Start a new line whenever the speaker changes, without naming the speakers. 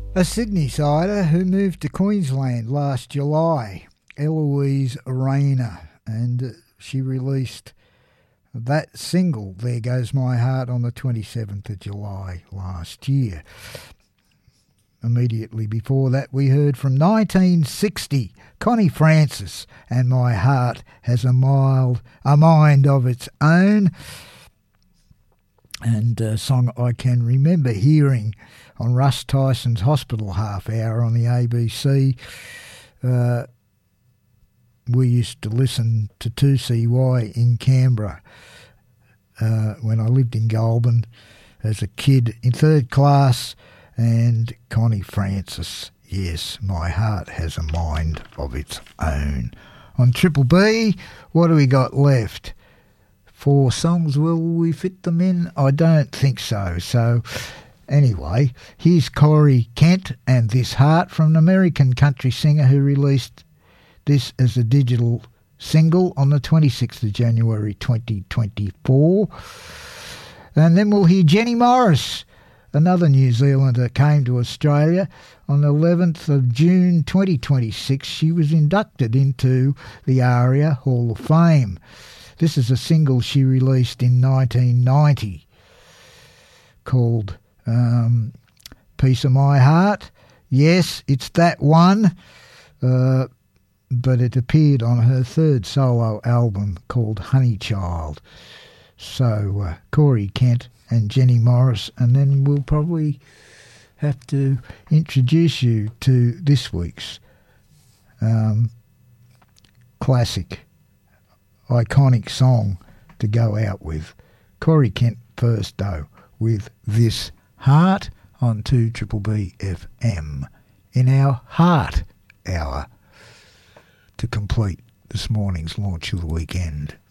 A Sydney-sider who moved to Queensland last July, Eloise Rayner, and she released that single, There Goes My Heart, on the 27th of July last year. Immediately before that, we heard from 1960, Connie Francis, and My Heart Has a Mind of Its Own, and a song I can remember hearing on Russ Tyson's Hospital Half Hour on the ABC. We used to listen to 2CY in Canberra when I lived in Goulburn as a kid in third class, and Connie Francis, yes, My Heart Has a Mind of Its Own. On Triple B, what do we got left? 4 songs, will we fit them in? I don't think so. So anyway, here's Corey Kent and This Heart from an American country singer who released this as a digital single on the 26th of January 2024. And then we'll hear Jenny Morris, another New Zealander, came to Australia on the 11th of June 2026. She was inducted into the ARIA Hall of Fame. This is a single she released in 1990 called Piece of My Heart. Yes, it's that one, but it appeared on her third solo album called Honey Child. So Corey Kent and Jenny Morris, and then we'll probably have to introduce you to this week's classic, iconic song to go out with. Corey Kent first, though, with This Heart on 2BBB FM in our Heart Hour to complete this morning's launch of the weekend.